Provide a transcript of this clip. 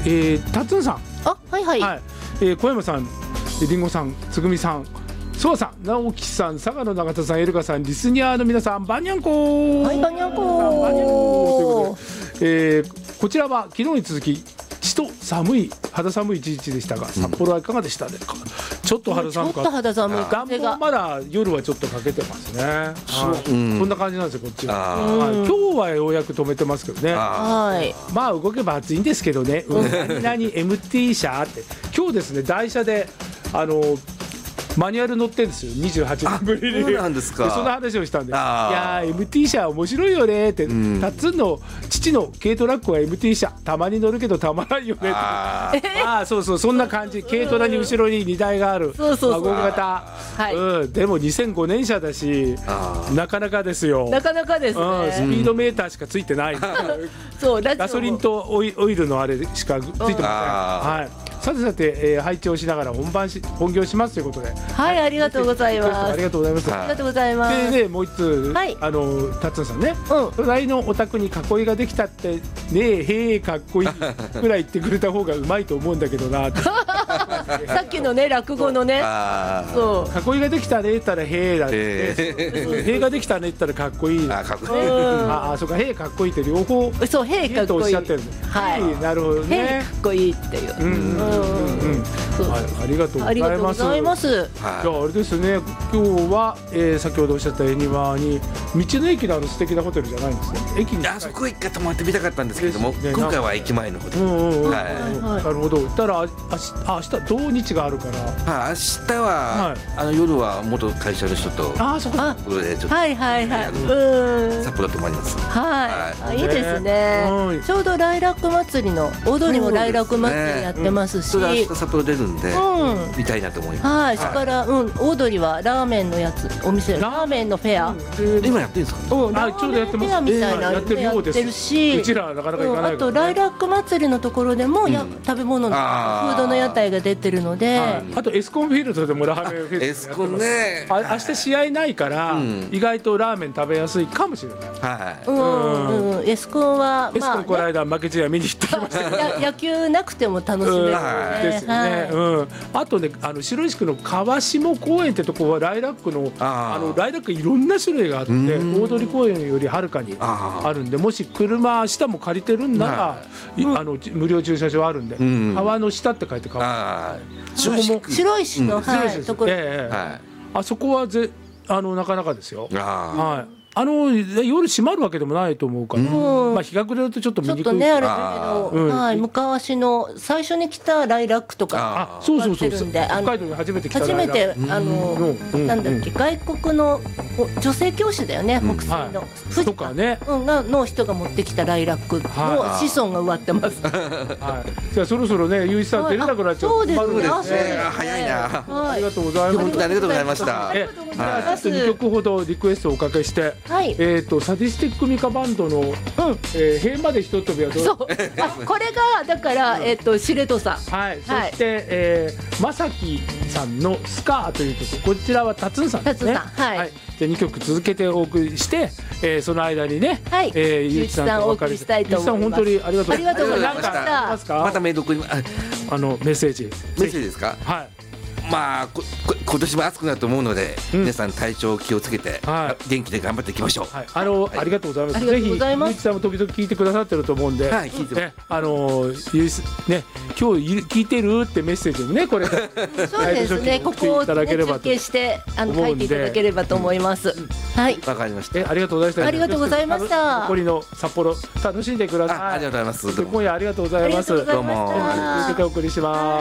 タッツンさん、 はいはい、 はい、小山さん、りんごさん、つぐみさん、そわさん、直樹さん、佐賀の永田さん、エルカさん、リスニアの皆さん、バニャンコー、 はい、バニャンコー、 バニャンコーということで、こちらは昨日に続きちと肌寒い一日でしたが、札幌はいかがでしたですか。ちょっと肌寒かった。 ちょっと肌寒い。 暖房まだ夜はちょっとかけてますね。こんな感じなんですよ、こっちは。今日はようやく止めてますけどね。まあ動けば暑いんですけどね。何 MT 車って今日ですね、台車でマニュアル乗ってるんですよ、28年ぶりに。 そうなんですか。 その話をしたんで、いやー MT 車面白いよねって、タッツンの父の軽トラックは MT 車たまに乗るけどたまらんよねって。そうそう、そんな感じ。軽トラに後ろに荷台があるワゴン型、でも2005年車だし、なかなかですよ。 なかなかですね。 スピードメーターしかついてない。そう、ガソリンとオイルのあれしかついてません。はい。さて、配置をしながら本業しますということで。 はい、ありがとうございます。 ありがとうございます。 ありがとうございます。 で、もう一つ、タッツンさんね、隣のお宅に囲いができたってねえ、へえ、かっこいいくらい言ってくれた方がうまいと思うんだけどなって。 さっきのね、落語のね、 そう、囲いができたねったらへえだって、へえができたねったらかっこいい。そうか、へえかっこいいって両方、 そう、へえかっこいいとおっしゃってる。はい、なるほどね。 へえかっこいいっていう。 ありがとうございます。ありがとうございます。じゃああれですね、今日は先ほどおっしゃった恵庭に道の駅の素敵なホテルじゃないんですね。駅にそこ一回泊まってみたかったんですけども、今回は駅前のホテル。 なるほど。たら明日土日があるから。 明日は夜は元会社の人とそこでちょっと札幌泊まります。 はい、いいですね。ちょうどライラック祭りの大通りもライラック祭りやってますし、 明日札幌出るんで見たいなと思います。 はい、それから大通りはラーメンのやつ、お店ラーメンのフェア今やってるんですか。 ちょうどやってます。 みたいなやってるようです。 うちらなかなか行かない。 あとライラック祭りのところでも食べ物のフードの屋台が出てるので、 あとエスコンフィールドでもラーメンフェスエスコンね、 明日試合ないから意外とラーメン食べやすいかもしれない。 エスコンはエスコンこの間負け試合見に行ってきました。 野球なくても楽しめるですよね。あとね、白石区の川下公園ってとこはライラックのライラックいろんな種類があって、大通公園よりはるかにあるんで、もし車明日も借りてるんなら無料駐車場あるんで、川の下って書いて川、 白石のところ、 あそこはなかなかですよ。夜閉まるわけでもないと思うから、日が暮れるとちょっと見にくい。 ちょっとね、あれだけど、昔の最初に来たライラックとかそう北海道に初めて来たライラック、 なんだっけ、外国の女性教師だよね、北西のとかねの人が持ってきたライラックの子孫が植わってます。 じゃあそろそろね、ゆういちさん出れなくなっちゃう。 そうですね、 早いな。 ありがとうございます。 ありがとうございました。 2曲ほどリクエストをおかけして、サディスティックミカバンドの塀までひと飛びはどう？ これがだからシレトさん。 そしてまさきさんのスカーという曲、こちらはタツンさんですね。じゃあ2曲続けてお送りして、その間にね、ゆういちさんとお別れしたいと思います。ゆういちさん本当にありがとうございました。 またメール送ります。 メッセージですか。まあ今年も暑くなると思うので、皆さん体調気をつけて元気で頑張っていきましょう。 ありがとうございます。ぜひゆういちさんも時々聞いてくださってると思うんで、今日聞いてるってメッセージもね、これそうですね、ここを中継して書いていただければと思います。はい、 わかりました。 ありがとうございました。 残りの札幌楽しんでください。 ありがとうございます。 今夜ありがとうございます。 どうも続けてお送りします。